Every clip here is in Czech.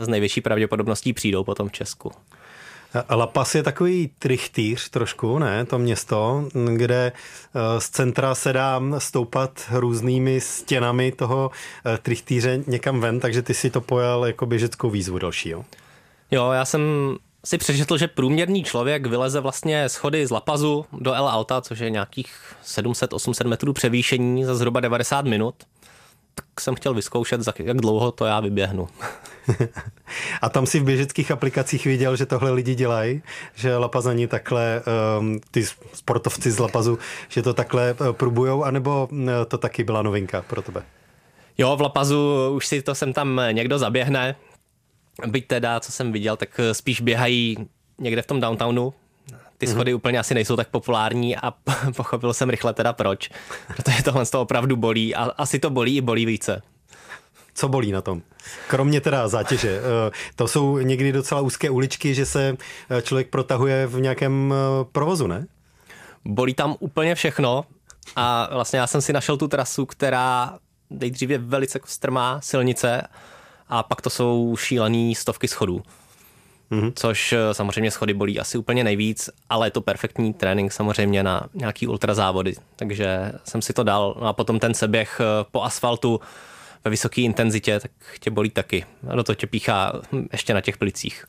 s největší pravděpodobností přijdou potom v Česku. La Paz je takový trichtýř trošku, ne? To město, kde z centra se dá stoupat různými stěnami toho trichtýře někam ven, takže ty si to pojal jako běžeckou výzvu další, jo? Jo, já jsem si přečetl, že průměrný člověk vyleze vlastně schody z La Pazu do El Alta, což je nějakých 700-800 metrů převýšení za zhruba 90 minut. Tak jsem chtěl vyzkoušet, jak dlouho to já vyběhnu. A tam si v běžeckých aplikacích viděl, že tohle lidi dělají, že Lapazani takhle, ty sportovci z La Pazu, že to takhle probujou, anebo to taky byla novinka pro tebe? Jo, v La Pazu už si to sem tam někdo zaběhne. Byť teda, co jsem viděl, tak spíš běhají někde v tom downtownu. Ty schody úplně asi nejsou tak populární a pochopil jsem rychle teda proč. Protože tohle z toho opravdu bolí a asi to bolí i bolí více. Co bolí na tom? Kromě teda zátěže. To jsou někdy docela úzké uličky, že se člověk protahuje v nějakém provozu, ne? Bolí tam úplně všechno a vlastně já jsem si našel tu trasu, která nejdřív je velice strmá silnice a pak to jsou šílený stovky schodů. Což samozřejmě schody bolí asi úplně nejvíc, ale je to perfektní trénink samozřejmě na nějaký ultrazávody. Takže jsem si to dal. No a potom ten seběh po asfaltu ve vysoké intenzitě, tak tě bolí taky. A do toho tě píchá ještě na těch plicích.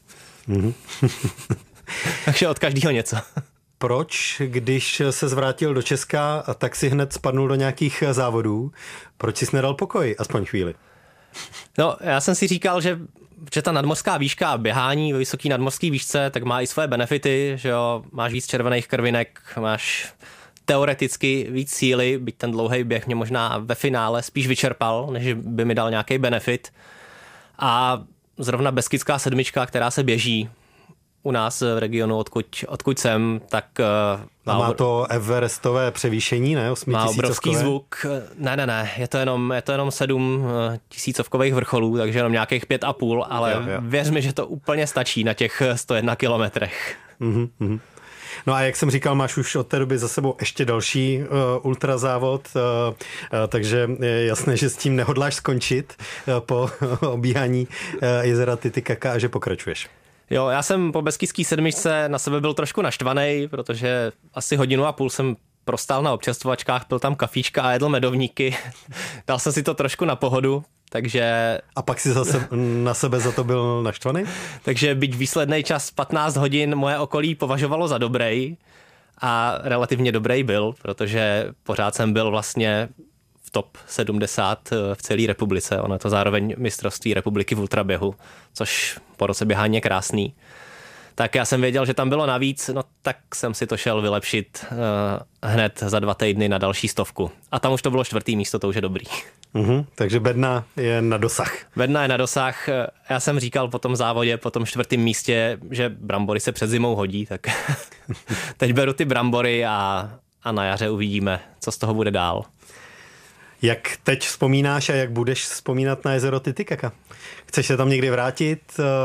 Takže od každého něco. Proč, když se zvrátil do Česka, tak si hned spadnul do nějakých závodů? Proč jsi nedal pokoj aspoň chvíli? No, já jsem si říkal, že ta nadmořská výška a běhání ve vysoké nadmořské výšce, tak má i své benefity, že jo, máš víc červených krvinek, máš teoreticky víc síly, byť ten dlouhý běh mě možná ve finále spíš vyčerpal, než by mi dal nějaký benefit. A zrovna Beskidská sedmička, která se běží u nás v regionu, odkud jsem, tak má to everestové převýšení, ne? 8000. Má obrovský zvuk. Ne, je to jenom 7 tisícovkových vrcholů, takže jenom nějakých 5,5, ale jo. Věř mi, že to úplně stačí na těch 101 kilometrech. No a jak jsem říkal, máš už od té doby za sebou ještě další ultrazávod, takže je jasné, že s tím nehodláš skončit po obíhání jezera Titicaca a že pokračuješ. Jo, já jsem po Beskydské sedmičce na sebe byl trošku naštvaný, protože asi 1,5 hodiny jsem prostál na občerstvovačkách, pil tam kafíčka a jedl medovníky. Dal jsem si to trošku na pohodu, takže... A pak si zase na sebe za to byl naštvaný? Takže byť výsledný čas 15 hodin moje okolí považovalo za dobrý a relativně dobrý byl, protože pořád jsem byl vlastně v top 70 v celé republice. Ono je to zároveň mistrovství republiky v ultraběhu, což po roce běhání je krásný. Tak já jsem věděl, že tam bylo navíc, no tak jsem si to šel vylepšit hned za 2 týdny na další 100. A tam už to bylo 4. místo, to už je dobrý. Takže bedna je na dosah. Bedna je na dosah. Já jsem říkal po tom závodě, po tom 4. místě, že brambory se před zimou hodí, tak teď beru ty brambory a na jaře uvidíme, co z toho bude dál. Jak teď vzpomínáš a jak budeš vzpomínat na jezero Titicaca? Chceš se tam někdy vrátit?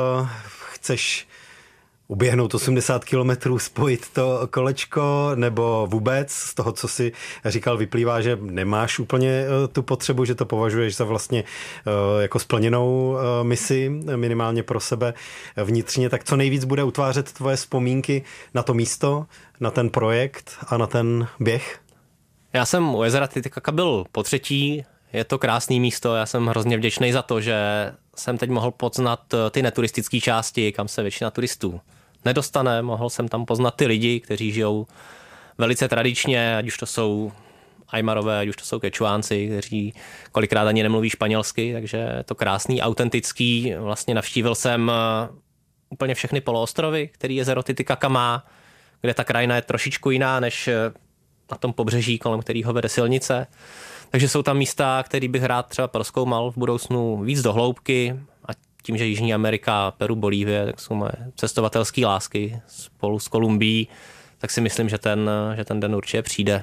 Chceš uběhnout 80 kilometrů, spojit to kolečko, nebo vůbec z toho, co si říkal, vyplývá, že nemáš úplně tu potřebu, že to považuješ za vlastně jako splněnou misi, minimálně pro sebe vnitřně, tak co nejvíc bude utvářet tvoje vzpomínky na to místo, na ten projekt a na ten běh? Já jsem u jezera Titicaca byl po 3. Je to krásné místo, já jsem hrozně vděčný za to, že jsem teď mohl poznat ty neturistické části, kam se většina turistů nedostane. Mohl jsem tam poznat ty lidi, kteří žijou velice tradičně, ať už to jsou Ajmarové, ať už to jsou Kečuánci, kteří kolikrát ani nemluví španělsky, takže je to krásný, autentický. Vlastně navštívil jsem úplně všechny poloostrovy, který jezero Titicaca má, kde ta krajina je trošičku jiná než na tom pobřeží, kolem kterého vede silnice. Takže jsou tam místa, které bych rád třeba prozkoumal v budoucnu víc do hloubky a tím, že Jižní Amerika, Peru, Bolívie, tak jsou moje cestovatelské lásky spolu s Kolumbií, tak si myslím, že ten den určitě přijde.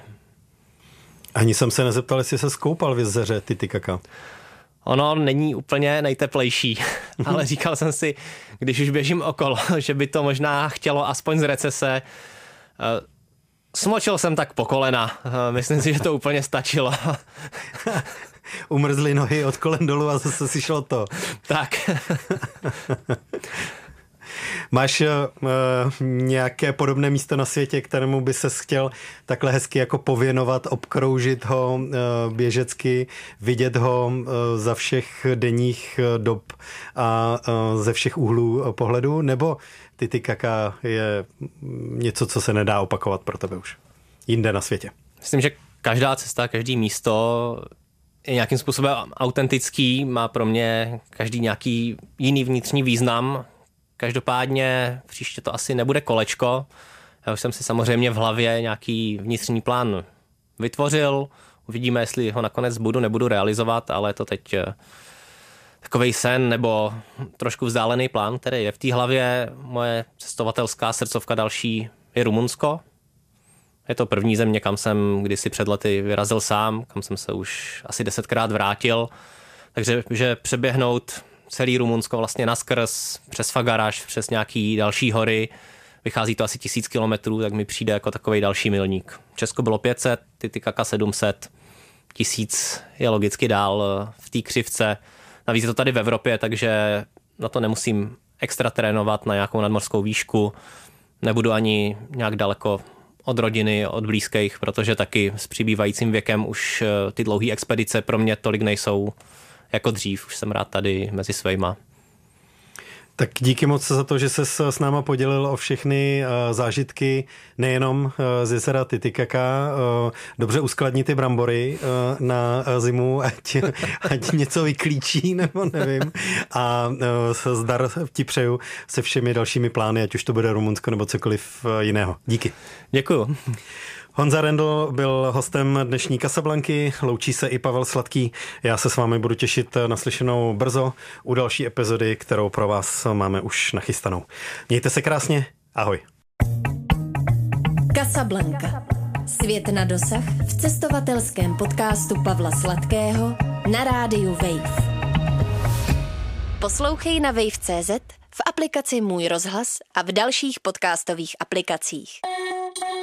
Ani jsem se nezeptal, jestli se skoupal v jezeře Titicaca. Ono není úplně nejteplejší, ale říkal jsem si, když už běžím okolo, že by to možná chtělo aspoň z recese. Smočil jsem tak po kolena. Myslím si, že to úplně stačilo. umrzly nohy od kolen dolů a zase si šlo to. Tak. Máš nějaké podobné místo na světě, kterému by ses chtěl takhle hezky jako pověnovat, obkroužit ho běžecky, vidět ho za všech denních dob a ze všech úhlů pohledu? Nebo Titicaca je něco, co se nedá opakovat pro tebe už jinde na světě? Myslím, že každá cesta, každý místo je nějakým způsobem autentický, má pro mě každý nějaký jiný vnitřní význam. Každopádně příště to asi nebude kolečko. Já už jsem si samozřejmě v hlavě nějaký vnitřní plán vytvořil. Uvidíme, jestli ho nakonec nebudu realizovat, ale je to teď takovej sen nebo trošku vzdálený plán, který je v té hlavě. Moje cestovatelská srdcovka další je Rumunsko. Je to první země, kam jsem kdysi před lety vyrazil sám, kam jsem se už asi 10krát vrátil. Takže že přeběhnout celý Rumunsko vlastně naskrz, přes Fagaraš, přes nějaký další hory, vychází to asi 1000 kilometrů, tak mi přijde jako takovej další milník. Česko bylo 500, Titicaca 700, 1000 je logicky dál v té křivce. Navíc je to tady v Evropě, takže na to nemusím extra trénovat na nějakou nadmořskou výšku. Nebudu ani nějak daleko od rodiny, od blízkých, protože taky s přibývajícím věkem už ty dlouhé expedice pro mě tolik nejsou jako dřív. Už jsem rád tady mezi svejma. Tak díky moc za to, že ses s náma podělil o všechny zážitky, nejenom z jezera Titicaca. Dobře uskladni ty brambory na zimu, ať něco vyklíčí, nebo nevím. A zdar ti přeju se všemi dalšími plány, ať už to bude Rumunsko nebo cokoliv jiného. Díky. Děkuju. Honza Rendl byl hostem dnešní Casablanky, loučí se i Pavel Sladký. Já se s vámi budu těšit na slyšenou brzo u další epizody, kterou pro vás máme už nachystanou. Mějte se krásně, ahoj. Casablanca. Svět na dosah v cestovatelském podcastu Pavla Sladkého na rádiu Wave. Poslouchej na wave.cz, v aplikaci Můj rozhlas a v dalších podcastových aplikacích.